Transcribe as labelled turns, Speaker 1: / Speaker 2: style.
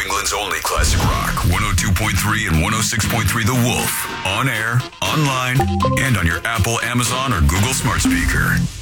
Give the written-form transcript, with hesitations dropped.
Speaker 1: England's only classic rock. 102.3 and 106.3 The Wolf. On air, online, and on your Apple, Amazon, or Google smart speaker.